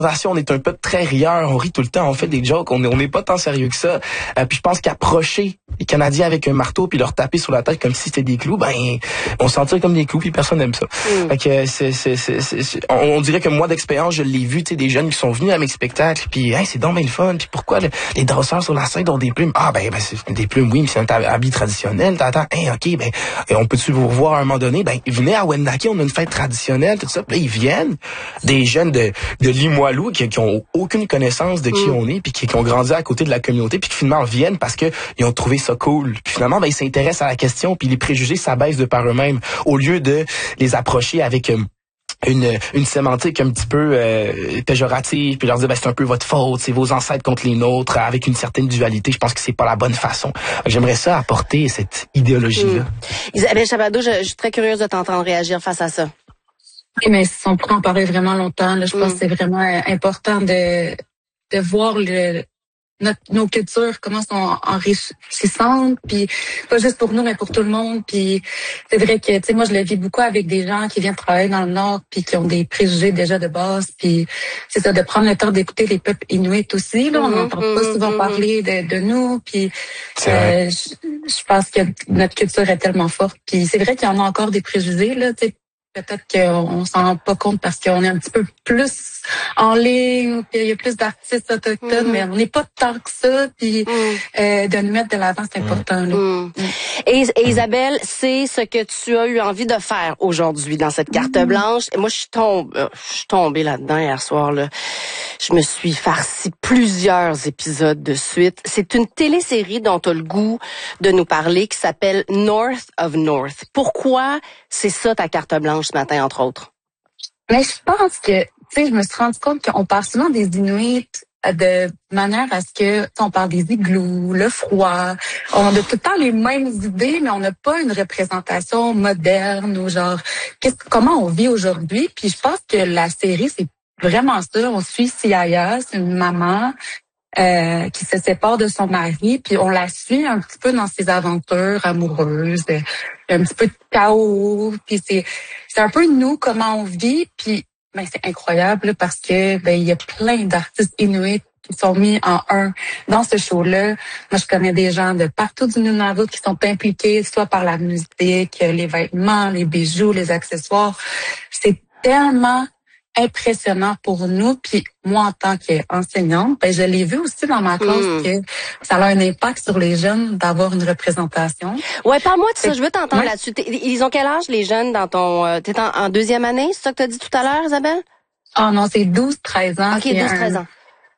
On est un peuple très rieur, on rit tout le temps, on fait des jokes, on n'est pas tant sérieux que ça. Puis je pense qu'approcher les Canadiens avec un marteau puis leur taper sur la tête comme si c'était des clous, ben on se sentir comme des clous puis personne n'aime ça. Fait que on dirait que moi d'expérience, je l'ai vu, tu sais, des jeunes qui sont venus à mes spectacles puis hey, c'est donc bien le fun, puis pourquoi les danseurs sur la scène ont des plumes? Ah ben c'est des plumes, oui, mais c'est un habit traditionnel. T'attends, hey, OK, ben on peut-tu vous revoir à un moment donné? Ben venez à Wendake, on a une fête traditionnelle, tout ça. Puis là, ils viennent, des jeunes de Limoilou qui ont aucune connaissance de qui on est, puis qui ont grandi à côté de la communauté, puis qui finalement reviennent parce que ils ont trouvé ça cool. Puis finalement, ben ils s'intéressent à la question, puis les préjugés s'abaissent de par eux-mêmes au lieu de les approcher avec une sémantique un petit peu péjorative, puis leur dire ben c'est un peu votre faute, c'est vos ancêtres contre les nôtres, avec une certaine dualité. Je pense que c'est pas la bonne façon. J'aimerais ça apporter cette idéologie-là. Isabelle Chapado, je suis très curieuse de t'entendre réagir face à ça. Oui, mais on pourrait en parler vraiment longtemps. Là, je pense que c'est vraiment important de voir nos cultures, comment sont enrichissantes, puis pas juste pour nous, mais pour tout le monde. Puis c'est vrai que, tu sais, moi, je le vis beaucoup avec des gens qui viennent travailler dans le Nord, puis qui ont des préjugés déjà de base. Puis c'est ça, de prendre le temps d'écouter les peuples inuits aussi. Là, on n'entend pas souvent parler de nous. Puis je pense que notre culture est tellement forte. Puis c'est vrai qu'il y en a encore des préjugés, là, tu sais. Peut-être qu'on s'en rend pas compte parce qu'on est un petit peu plus en ligne, puis il y a plus d'artistes autochtones, mais on n'est pas tant que ça, puis de nous mettre de l'avant, c'est important. Là. Et Isabelle, c'est ce que tu as eu envie de faire aujourd'hui dans cette carte blanche. Et moi, je suis tombée là-dedans hier soir. Là. Je me suis farci plusieurs épisodes de suite. C'est une télésérie dont tu as le goût de nous parler qui s'appelle North of North. Pourquoi c'est ça ta carte blanche ce matin, entre autres? Mais je pense que, tu sais, je me suis rendu compte qu'on parle souvent des Inuits de manière à ce que, on parle des igloos, le froid. On a tout le temps les mêmes idées, mais on n'a pas une représentation moderne ou genre, comment on vit aujourd'hui. Puis je pense que la série, c'est vraiment ça. On suit Siaya, c'est une maman qui se sépare de son mari, puis on la suit un petit peu dans ses aventures amoureuses, un petit peu de chaos, puis c'est un peu nous comment on vit, puis ben c'est incroyable là, parce que ben il y a plein d'artistes inuits qui sont mis en un dans ce show-là. Moi, je connais des gens de partout du Nunavut qui sont impliqués, soit par la musique, les vêtements, les bijoux, les accessoires. C'est tellement impressionnant pour nous. Puis moi, en tant qu'enseignante, ben je l'ai vu aussi dans ma classe que ça a un impact sur les jeunes d'avoir une représentation. Ouais, parle-moi de ça. Je veux t'entendre là-dessus. Ils ont quel âge, les jeunes, dans ton... T'es en deuxième année, c'est ça que t'as dit tout à l'heure, Isabelle? Ah non, c'est 12-13 ans. OK, 12-13 ans.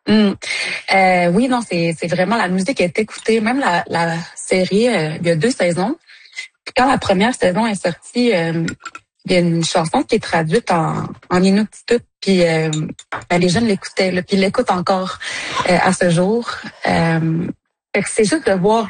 Oui, non, c'est vraiment la musique est écoutée. Même la série, il y a 2 saisons. Puis quand la première saison est sortie, il y a une chanson qui est traduite en inuktitut, puis ben, les jeunes l'écoutaient, là, puis ils l'écoutent encore à ce jour. Fait que c'est juste de voir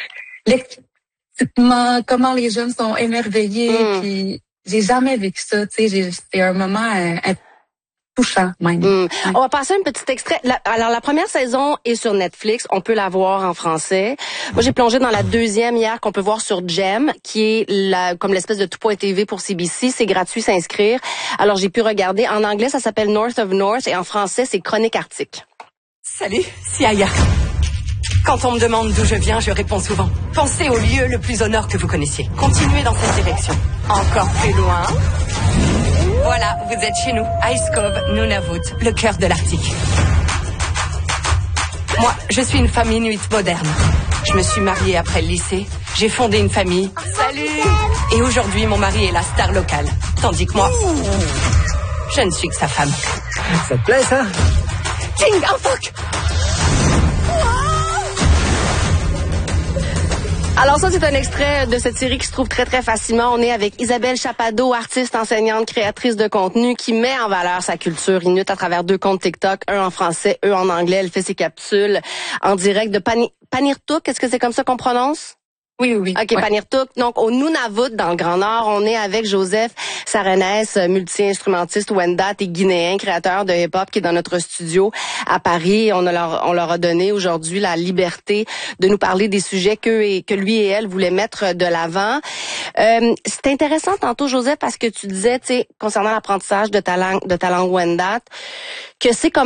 comment les jeunes sont émerveillés, puis j'ai jamais vécu ça, tu sais, c'est un moment touchant même. On va passer un petit extrait. Alors, la première saison est sur Netflix. On peut la voir en français. Moi, j'ai plongé dans la deuxième hier qu'on peut voir sur Gem, qui est comme l'espèce de tout.tv pour CBC. C'est gratuit s'inscrire. Alors, j'ai pu regarder. En anglais, ça s'appelle North of North et en français, c'est Chronique Arctique. Salut, Siaya. Quand on me demande d'où je viens, je réponds souvent. Pensez au lieu le plus au nord que vous connaissiez. Continuez dans cette direction. Encore plus loin. Voilà, vous êtes chez nous, Ice Cove, Nunavut, le cœur de l'Arctique. Moi, je suis une femme inuite moderne. Je me suis mariée après le lycée, j'ai fondé une famille. Salut! Et aujourd'hui, mon mari est la star locale. Tandis que moi, je ne suis que sa femme. Ça te plaît, ça? Ting, oh fuck! Alors ça, c'est un extrait de cette série qui se trouve très, très facilement. On est avec Isabelle Chapado, artiste, enseignante, créatrice de contenu, qui met en valeur sa culture inuite à travers 2 comptes TikTok, un en français, un en anglais. Elle fait ses capsules en direct de Panirtuk. Est-ce que c'est comme ça qu'on prononce? Oui. OK, Ouais. Panirtuk. Donc, au Nunavut, dans le Grand Nord, on est avec Joseph Sarenès, multi-instrumentiste Wendat et guinéen, créateur de hip-hop, qui est dans notre studio à Paris. On leur a donné aujourd'hui la liberté de nous parler des sujets que lui et elle voulaient mettre de l'avant. C'est intéressant tantôt, Joseph, parce que tu disais, tu sais, concernant l'apprentissage de ta langue Wendat, que c'est comme